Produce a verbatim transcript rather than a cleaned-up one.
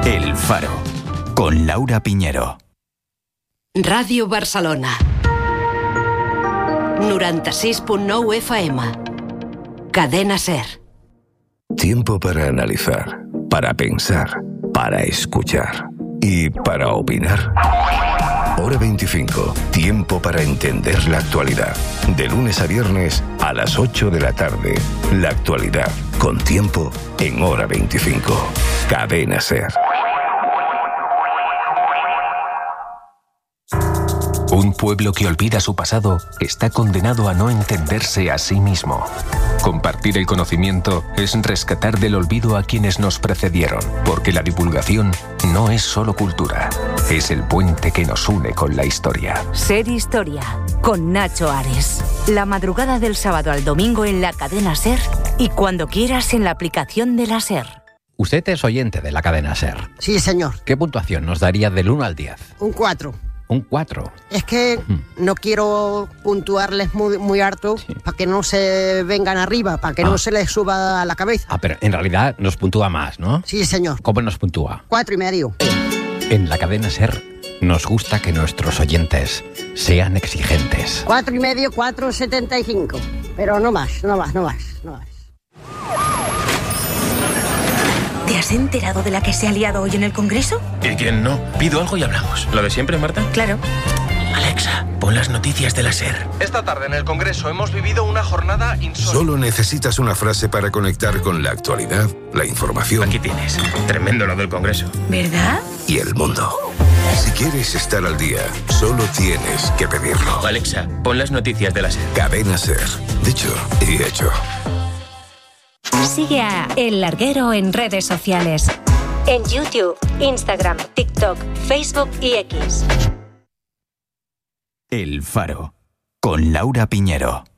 El Faro, con Laura Piñero. Ràdio Barcelona. noranta-sis punt nou F M. Cadena SER. Tiempo para analizar, para pensar, para escuchar y para opinar. Hora veinticinco. Tiempo para entender la actualidad. De lunes a viernes a las ocho de la tarde. La actualidad con Tiempo en Hora veinticinco. Cadena SER. Un pueblo que olvida su pasado está condenado a no entenderse a sí mismo. Compartir el conocimiento es rescatar del olvido a quienes nos precedieron, porque la divulgación no es solo cultura, es el puente que nos une con la historia. SER Historia, con Nacho Ares. La madrugada del sábado al domingo en la cadena SER y cuando quieras en la aplicación de la SER. Usted es oyente de la cadena SER. Sí, señor. ¿Qué puntuación nos daría del uno al diez? Un cuatro. Un cuatro. Es que no quiero puntuarles muy, muy harto sí. para que no se vengan arriba, para que ah. no se les suba a la cabeza. Ah, pero en realidad nos puntúa más, ¿no? Sí, señor. ¿Cómo nos puntúa? Cuatro y medio. En la cadena SER nos gusta que nuestros oyentes sean exigentes. Cuatro y medio, cuatro setenta y cinco. Pero no más, no más, no más, no más. ¿Te has enterado de la que se ha liado hoy en el Congreso? ¿Y quién no? Pido algo y hablamos. ¿Lo de siempre, Marta? Claro. Alexa, pon las noticias de la SER. Esta tarde en el Congreso hemos vivido una jornada insólita. Solo necesitas una frase para conectar con la actualidad, la información. Aquí tienes. Tremendo lo del Congreso. ¿Verdad? Y el mundo. Si quieres estar al día, solo tienes que pedirlo. Alexa, pon las noticias de la SER. Cadena SER. Dicho y hecho. Sigue a El Larguero en redes sociales. En YouTube, Instagram, TikTok, Facebook y X. El Faro, con Laura Piñero.